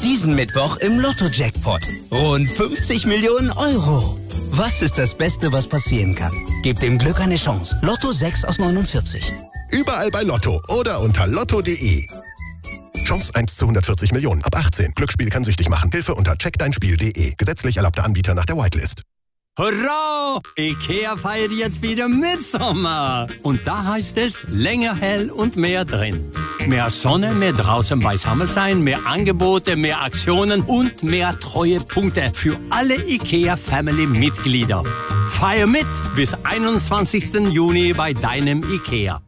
Diesen Mittwoch im Lotto-Jackpot. Rund 50 Millionen Euro. Was ist das Beste, was passieren kann? Gebt dem Glück eine Chance. Lotto 6 aus 49. Überall bei Lotto oder unter lotto.de. Chance 1 zu 140 Millionen. Ab 18. Glücksspiel kann süchtig machen. Hilfe unter checkdeinspiel.de. Gesetzlich erlaubter Anbieter nach der Whitelist. Hurra! IKEA feiert jetzt wieder Mitsommer. Und da heißt es länger hell und mehr drin. Mehr Sonne, mehr draußen beisammen sein, mehr Angebote, mehr Aktionen und mehr Treuepunkte für alle IKEA-Family-Mitglieder. Feier mit bis 21. Juni bei deinem IKEA.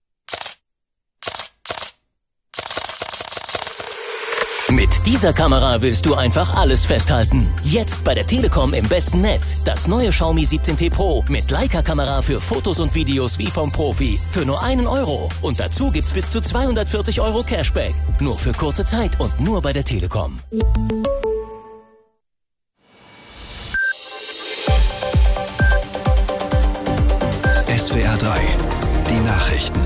Mit dieser Kamera willst du einfach alles festhalten. Jetzt bei der Telekom im besten Netz. Das neue Xiaomi 17T Pro mit Leica-Kamera für Fotos und Videos wie vom Profi. Für nur 1 Euro. Und dazu gibt's bis zu 240 Euro Cashback. Nur für kurze Zeit und nur bei der Telekom. SWR 3, die Nachrichten.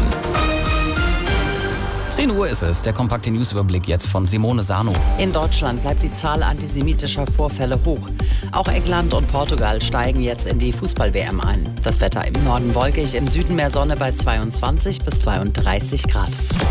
10 Uhr ist es, der kompakte Newsüberblick jetzt von Simone Sano. In Deutschland bleibt die Zahl antisemitischer Vorfälle hoch. Auch England und Portugal steigen jetzt in die Fußball-WM ein. Das Wetter im Norden wolkig, im Süden mehr Sonne bei 22 bis 32 Grad.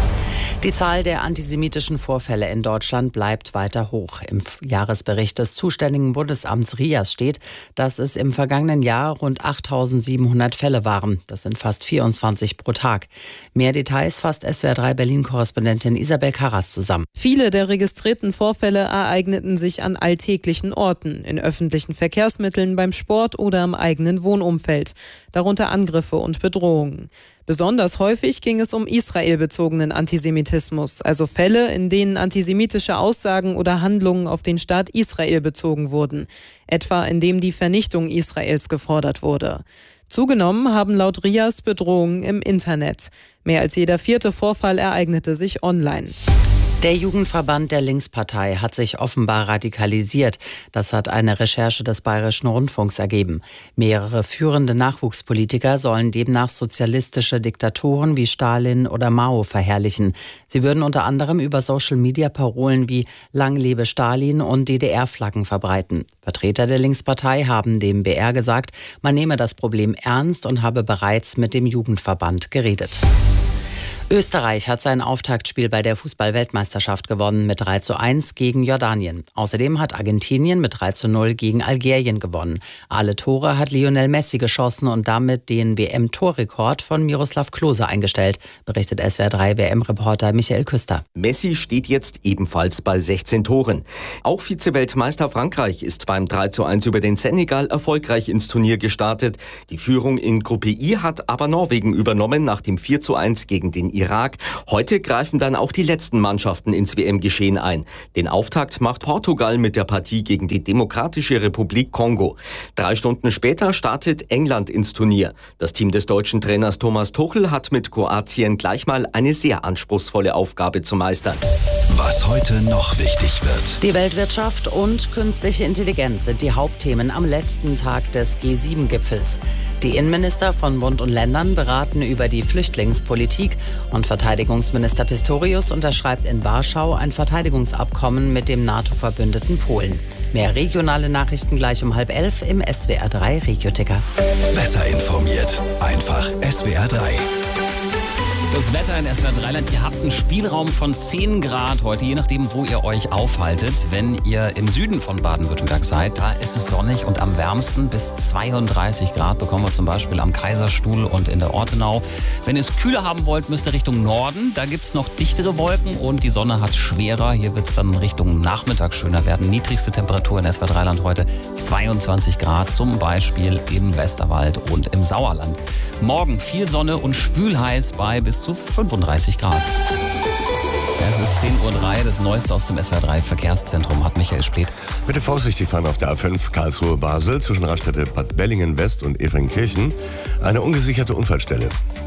Die Zahl der antisemitischen Vorfälle in Deutschland bleibt weiter hoch. Im Jahresbericht des zuständigen Bundesamts RIAS steht, dass es im vergangenen Jahr rund 8.700 Fälle waren. Das sind fast 24 pro Tag. Mehr Details fasst SWR3 Berlin-Korrespondentin Isabel Karras zusammen. Viele der registrierten Vorfälle ereigneten sich an alltäglichen Orten, in öffentlichen Verkehrsmitteln, beim Sport oder im eigenen Wohnumfeld. Darunter Angriffe und Bedrohungen. Besonders häufig ging es um israelbezogenen Antisemitismus, also Fälle, in denen antisemitische Aussagen oder Handlungen auf den Staat Israel bezogen wurden, etwa indem die Vernichtung Israels gefordert wurde. Zugenommen haben laut RIAS Bedrohungen im Internet. Mehr als jeder 4. Vorfall ereignete sich online. Der Jugendverband der Linkspartei hat sich offenbar radikalisiert. Das hat eine Recherche des Bayerischen Rundfunks ergeben. Mehrere führende Nachwuchspolitiker sollen demnach sozialistische Diktatoren wie Stalin oder Mao verherrlichen. Sie würden unter anderem über Social-Media-Parolen wie Lang lebe Stalin und DDR-Flaggen verbreiten. Vertreter der Linkspartei haben dem BR gesagt, man nehme das Problem ernst und habe bereits mit dem Jugendverband geredet. Österreich hat sein Auftaktspiel bei der Fußball-Weltmeisterschaft gewonnen mit 3:1 gegen Jordanien. Außerdem hat Argentinien mit 3:0 gegen Algerien gewonnen. Alle Tore hat Lionel Messi geschossen und damit den WM-Torrekord von Miroslav Klose eingestellt, berichtet SWR3 WM-Reporter Michael Küster. Messi steht jetzt ebenfalls bei 16 Toren. Auch Vize-Weltmeister Frankreich ist beim 3:1 über den Senegal erfolgreich ins Turnier gestartet. Die Führung in Gruppe I hat aber Norwegen übernommen nach dem 4:1 gegen den Irak. Heute greifen dann auch die letzten Mannschaften ins WM-Geschehen ein. Den Auftakt macht Portugal mit der Partie gegen die Demokratische Republik Kongo. 3 Stunden später startet England ins Turnier. Das Team des deutschen Trainers Thomas Tuchel hat mit Kroatien gleich mal eine sehr anspruchsvolle Aufgabe zu meistern. Was heute noch wichtig wird. Die Weltwirtschaft und künstliche Intelligenz sind die Hauptthemen am letzten Tag des G7-Gipfels. Die Innenminister von Bund und Ländern beraten über die Flüchtlingspolitik und Verteidigungsminister Pistorius unterschreibt in Warschau ein Verteidigungsabkommen mit dem NATO-Verbündeten Polen. Mehr regionale Nachrichten gleich um 10:30 im SWR3 Regioticker. Besser informiert. Einfach SWR 3. Das Wetter in SWR 3-Land, ihr habt einen Spielraum von 10 Grad heute, je nachdem, wo ihr euch aufhaltet. Wenn ihr im Süden von Baden-Württemberg seid, da ist es sonnig und am wärmsten bis 32 Grad bekommen wir zum Beispiel am Kaiserstuhl und in der Ortenau. Wenn ihr es kühler haben wollt, müsst ihr Richtung Norden. Da gibt es noch dichtere Wolken und die Sonne hat schwerer. Hier wird es dann Richtung Nachmittag schöner werden. Niedrigste Temperatur in SWR 3-Land heute 22 Grad, zum Beispiel im Westerwald und im Sauerland. Morgen viel Sonne und schwülheiß bei bis zu 35 Grad. Es ist 10:03 Uhr, das Neueste aus dem SWR 3 Verkehrszentrum hat Michael Spleth. Bitte vorsichtig fahren auf der A5 Karlsruhe-Basel zwischen Raststätte Bad Bellingen-West und Efringkirchen. Eine ungesicherte Unfallstelle.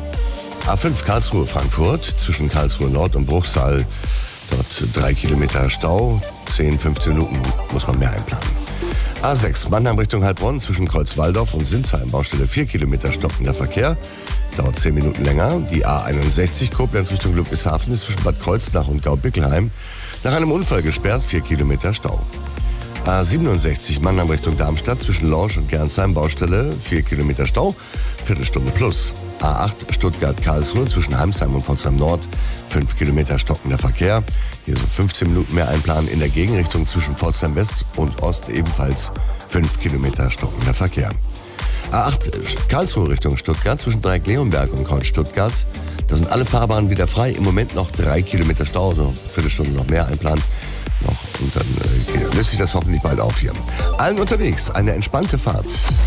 A5 Karlsruhe-Frankfurt zwischen Karlsruhe-Nord und Bruchsal. Dort 3 Kilometer Stau, 10, 15 Minuten muss man mehr einplanen. A6 Mannheim Richtung Heilbronn zwischen Kreuz-Walldorf und Sinsheim. Baustelle 4 Kilometer stockender Verkehr. Dauert 10 Minuten länger. Die A61 Koblenz Richtung Ludwigshafen ist zwischen Bad Kreuznach und Gau-Bickelheim nach einem Unfall gesperrt. 4 Kilometer Stau. A67 Mannheim Richtung Darmstadt zwischen Lorsch und Gernsheim. Baustelle 4 Kilometer Stau. Viertelstunde plus. A8 Stuttgart-Karlsruhe zwischen Heimsheim und Pforzheim Nord. 5 Kilometer stockender Verkehr. Hier so 15 Minuten mehr einplanen. In der Gegenrichtung zwischen Pforzheim West und Ost ebenfalls 5 Kilometer stockender Verkehr. A8 Karlsruhe Richtung Stuttgart zwischen Dreieck Leonberg und Kreuz Stuttgart. Da sind alle Fahrbahnen wieder frei. Im Moment noch 3 Kilometer Stau, also eine Viertelstunde noch mehr einplanen. Und dann löst sich das hoffentlich bald auf hier. Allen unterwegs eine entspannte Fahrt.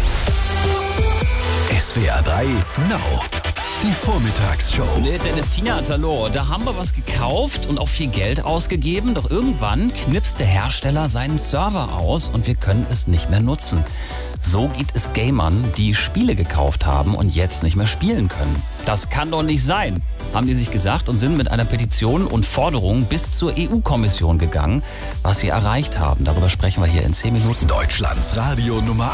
SWR 3 Now. Die Vormittagsshow. Dennis Tienert, hallo. Da haben wir was gekauft und auch viel Geld ausgegeben. Doch irgendwann knipst der Hersteller seinen Server aus und wir können es nicht mehr nutzen. So geht es Gamern, die Spiele gekauft haben und jetzt nicht mehr spielen können. Das kann doch nicht sein, haben die sich gesagt und sind mit einer Petition und Forderung bis zur EU-Kommission gegangen, was sie erreicht haben. Darüber sprechen wir hier in 10 Minuten. Deutschlands Radio Nummer